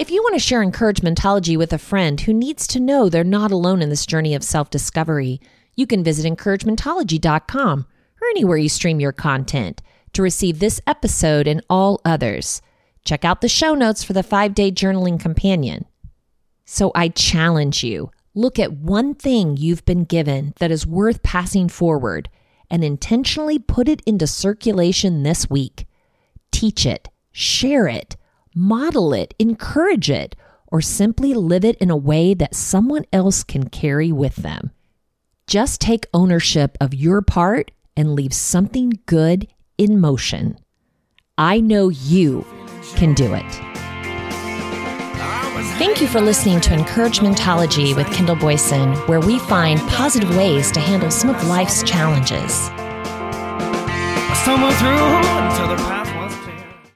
If you want to share Encouragementology with a friend who needs to know they're not alone in this journey of self-discovery, you can visit encouragementology.com or anywhere you stream your content to receive this episode and all others. Check out the show notes for the 5-day journaling companion. So I challenge you, look at one thing you've been given that is worth passing forward and intentionally put it into circulation this week. Teach it, share it, model it, encourage it, or simply live it in a way that someone else can carry with them. Just take ownership of your part and leave something good in motion. I know you can do it. Thank you for listening to Encouragementology with Kendall Boyson, where we find positive ways to handle some of life's challenges. Stumble through until the path was clear.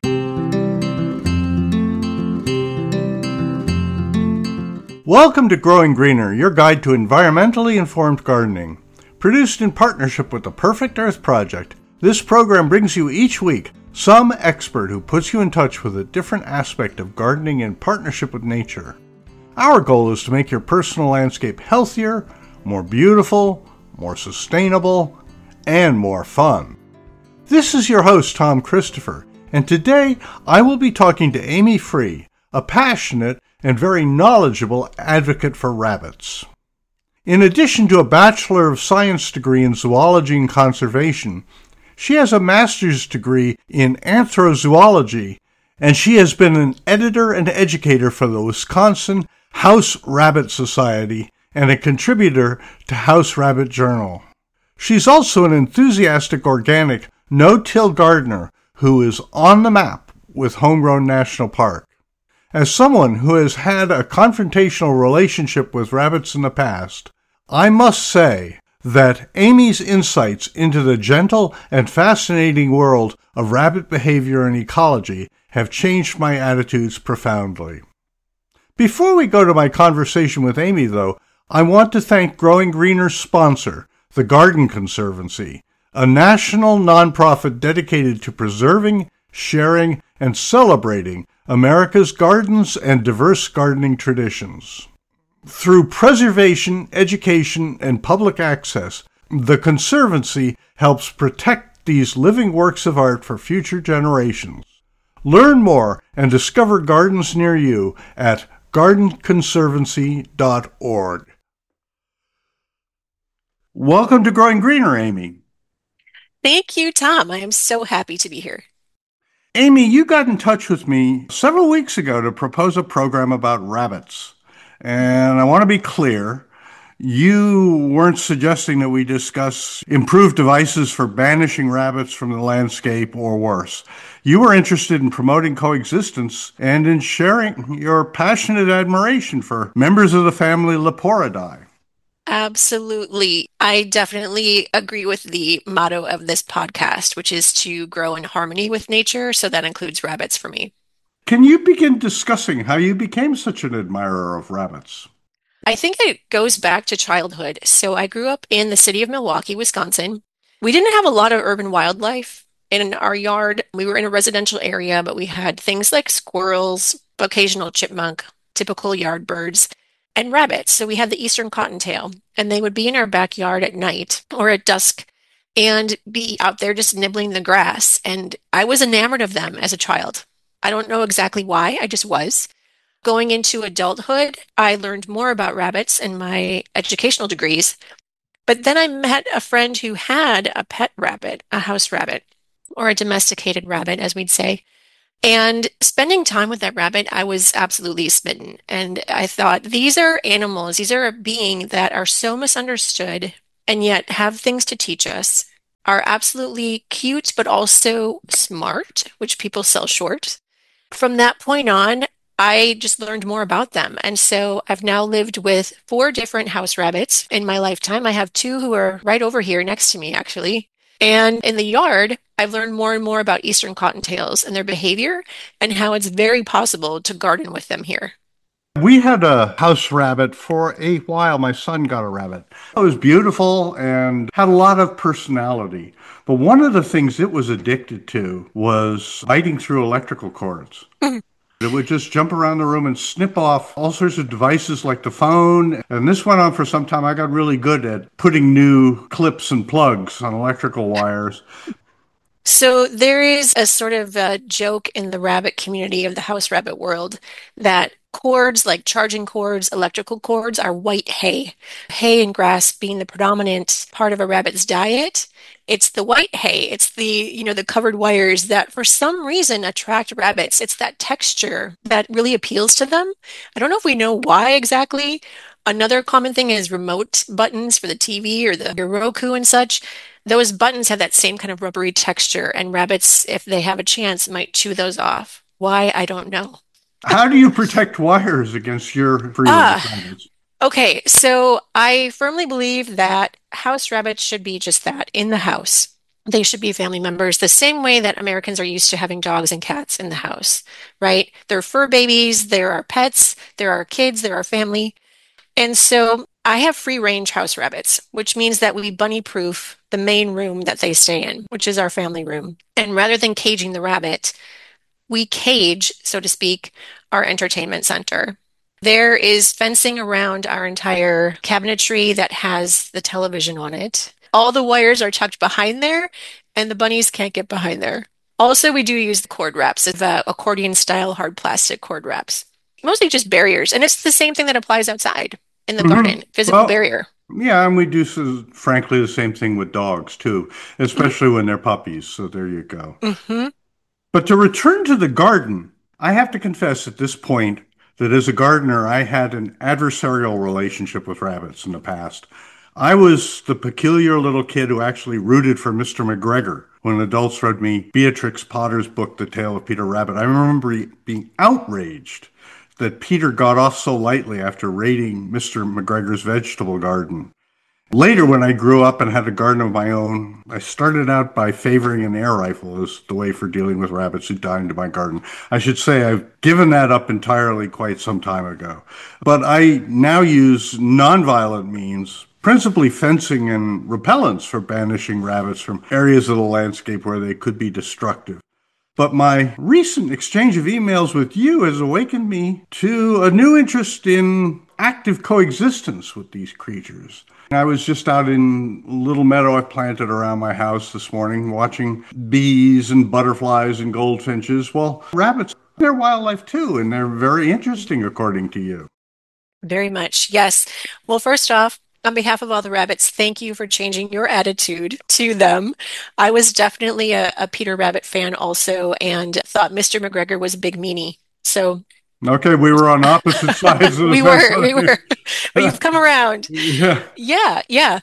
Welcome to Growing Greener, your guide to environmentally informed gardening. Produced in partnership with the Perfect Earth Project, this program brings you each week some expert who puts you in touch with a different aspect of gardening in partnership with nature. Our goal is to make your personal landscape healthier, more beautiful, more sustainable, and more fun. This is your host, Tom Christopher, and today I will be talking to Amy Free, a passionate and very knowledgeable advocate for rabbits. In addition to a Bachelor of Science degree in zoology and conservation, she has a master's degree in anthrozoology, and she has been an editor and educator for the Wisconsin House Rabbit Society and a contributor to House Rabbit Journal. She's also an enthusiastic organic no-till gardener who is on the map with Homegrown National Park. As someone who has had a confrontational relationship with rabbits in the past, I must say that Amy's insights into the gentle and fascinating world of rabbit behavior and ecology have changed my attitudes profoundly. Before we go to my conversation with Amy, though, I want to thank Growing Greener's sponsor, the Garden Conservancy, a national nonprofit dedicated to preserving, sharing, and celebrating America's gardens and diverse gardening traditions. Through preservation, education, and public access, the Conservancy helps protect these living works of art for future generations. Learn more and discover gardens near you at gardenconservancy.org. Welcome to Growing Greener, Amy. Thank you, Tom. I am so happy to be here. Amy, you got in touch with me several weeks ago to propose a program about rabbits. And I want to be clear, you weren't suggesting that we discuss improved devices for banishing rabbits from the landscape or worse. You were interested in promoting coexistence and in sharing your passionate admiration for members of the family Leporidae. Absolutely. I definitely agree with the motto of this podcast, which is to grow in harmony with nature. So that includes rabbits for me. Can you begin discussing how you became such an admirer of rabbits? I think it goes back to childhood. So I grew up in the city of Milwaukee, Wisconsin. We didn't have a lot of urban wildlife in our yard. We were in a residential area, but we had things like squirrels, occasional chipmunk, typical yard birds, and rabbits. So we had the eastern cottontail, and they would be in our backyard at night or at dusk and be out there just nibbling the grass. And I was enamored of them as a child. I don't know exactly why, I just was. Going into adulthood, I learned more about rabbits in my educational degrees. But then I met a friend who had a pet rabbit, a house rabbit, or a domesticated rabbit, as we'd say. And spending time with that rabbit, I was absolutely smitten. And I thought, these are animals, these are a being that are so misunderstood and yet have things to teach us, are absolutely cute, but also smart, which people sell short. From that point on, I just learned more about them. And so I've now lived with 4 different house rabbits in my lifetime. I have 2 who are right over here next to me, actually. And in the yard, I've learned more and more about eastern cottontails and their behavior and how it's very possible to garden with them here. We had a house rabbit for a while. My son got a rabbit. It was beautiful and had a lot of personality. But one of the things it was addicted to was biting through electrical cords. It It would just jump around the room and snip off all sorts of devices like the phone. And this went on for some time. I got really good at putting new clips and plugs on electrical wires. So there is a sort of joke in the rabbit community of the house rabbit world that cords, like charging cords, electrical cords, are white hay. Hay and grass being the predominant part of a rabbit's diet. It's the white hay. It's the covered wires that for some reason attract rabbits. It's that texture that really appeals to them. I don't know if we know why exactly. Another common thing is remote buttons for the TV or your Roku and such. Those buttons have that same kind of rubbery texture, and rabbits, if they have a chance, might chew those off. Why? I don't know. How do you protect wires against your freedom of rabbits? Okay, so I firmly believe that house rabbits should be just that, in the house. They should be family members, the same way that Americans are used to having dogs and cats in the house, right? They're fur babies, they're our pets, they're our kids, they're our family. And so I have free range house rabbits, which means that we bunny proof the main room that they stay in, which is our family room. And rather than caging the rabbit, we cage, so to speak, our entertainment center. There is fencing around our entire cabinetry that has the television on it. All the wires are tucked behind there, and the bunnies can't get behind there. Also, we do use the cord wraps, accordion style hard plastic cord wraps. Mostly just barriers. And it's the same thing that applies outside in the garden, physical barrier. Yeah, and we do, frankly, the same thing with dogs, too, especially when they're puppies. So there you go. Mm-hmm. But to return to the garden, I have to confess at this point that as a gardener, I had an adversarial relationship with rabbits in the past. I was the peculiar little kid who actually rooted for Mr. McGregor when adults read me Beatrix Potter's book, The Tale of Peter Rabbit. I remember being outraged that Peter got off so lightly after raiding Mr. McGregor's vegetable garden. Later, when I grew up and had a garden of my own, I started out by favoring an air rifle as the way for dealing with rabbits who died into my garden. I should say I've given that up entirely quite some time ago. But I now use nonviolent means, principally fencing and repellents, for banishing rabbits from areas of the landscape where they could be destructive. But my recent exchange of emails with you has awakened me to a new interest in active coexistence with these creatures. I was just out in a little meadow I've planted around my house this morning, watching bees and butterflies and goldfinches. Well, rabbits, they're wildlife too, and they're very interesting, according to you. Very much. Yes. Well, first off, on behalf of all the rabbits, thank you for changing your attitude to them. I was definitely a Peter Rabbit fan also, and thought Mr. McGregor was a big meanie. So okay, we were on opposite sides of the we were. But you've come around. Yeah. Yeah.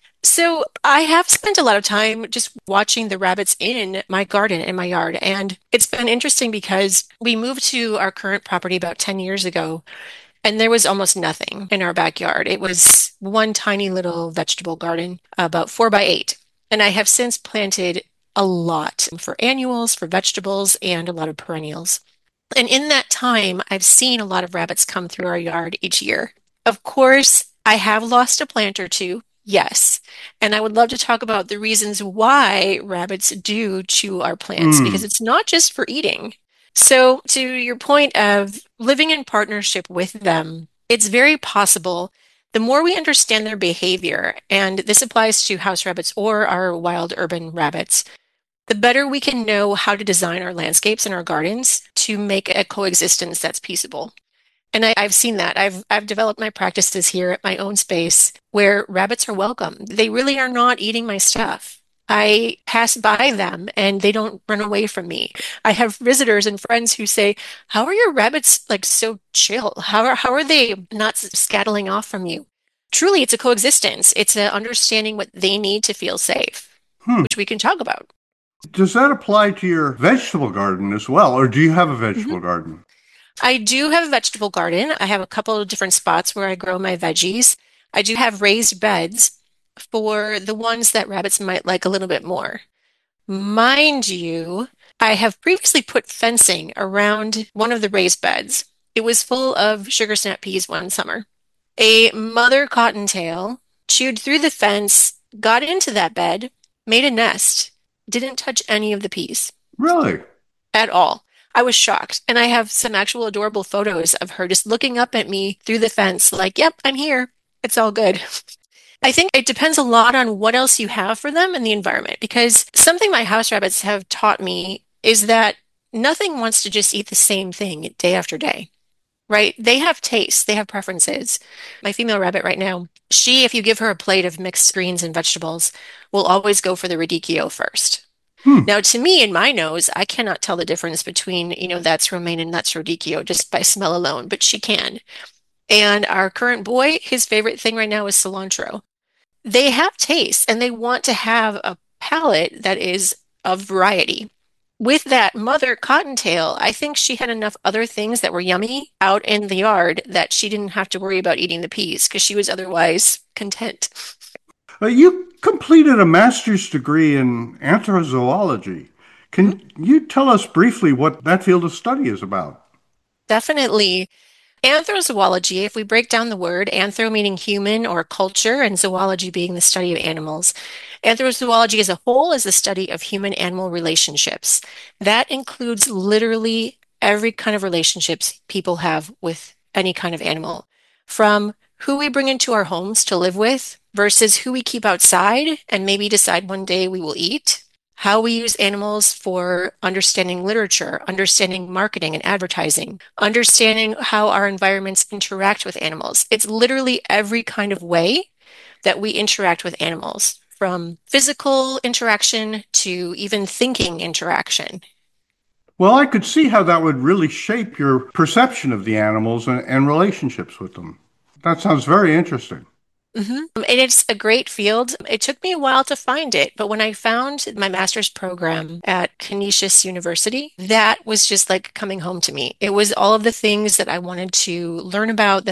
So I have spent a lot of time just watching the rabbits in my garden, in my yard, and it's been interesting because we moved to our current property about 10 years ago. And there was almost nothing in our backyard. It was one tiny little vegetable garden, about 4 by 8. And I have since planted a lot for annuals, for vegetables, and a lot of perennials. And in that time, I've seen a lot of rabbits come through our yard each year. Of course, I have lost a plant or two, yes. And I would love to talk about the reasons why rabbits do chew our plants, because it's not just for eating. So, to your point of living in partnership with them, it's very possible the more we understand their behavior, and this applies to house rabbits or our wild urban rabbits, the better we can know how to design our landscapes and our gardens to make a coexistence that's peaceable. And I've seen that. I've developed my practices here at my own space where rabbits are welcome. They really are not eating my stuff. I pass by them and they don't run away from me. I have visitors and friends who say, "How are your rabbits like so chill? How are they not scattling off from you?" Truly, it's a coexistence. It's a understanding what they need to feel safe, which we can talk about. Does that apply to your vegetable garden as well, or do you have a vegetable garden? I do have a vegetable garden. I have a couple of different spots where I grow my veggies. I do have raised beds for the ones that rabbits might like a little bit more. Mind you, I have previously put fencing around one of the raised beds. It was full of sugar snap peas one summer. A mother cottontail chewed through the fence, got into that bed, made a nest, didn't touch any of the peas Really? at all. I was shocked. And I have some actual adorable photos of her just looking up at me through the fence, like, yep, I'm here. It's all good. I think it depends a lot on what else you have for them in the environment, because something my house rabbits have taught me is that nothing wants to just eat the same thing day after day, right? They have tastes, they have preferences. My female rabbit right now, if you give her a plate of mixed greens and vegetables, will always go for the radicchio first. Hmm. Now, to me, in my nose, I cannot tell the difference between, that's romaine and that's radicchio just by smell alone, but she can. And our current boy, his favorite thing right now is cilantro. They have taste and they want to have a palate that is of variety. With that mother cottontail, I think she had enough other things that were yummy out in the yard that she didn't have to worry about eating the peas because she was otherwise content. You completed a master's degree in anthrozoology. Can you tell us briefly what that field of study is about? Definitely. Anthrozoology, if we break down the word, anthro meaning human or culture, and zoology being the study of animals. Anthrozoology as a whole is the study of human-animal relationships. That includes literally every kind of relationships people have with any kind of animal, from who we bring into our homes to live with versus who we keep outside and maybe decide one day we will eat. How we use animals for understanding literature, understanding marketing and advertising, understanding how our environments interact with animals. It's literally every kind of way that we interact with animals, from physical interaction to even thinking interaction. Well, I could see how that would really shape your perception of the animals and relationships with them. That sounds very interesting. And it's a great field. It took me a while to find it, but when I found my master's program at Canisius University, that was just like coming home to me. It was all of the things that I wanted to learn about, the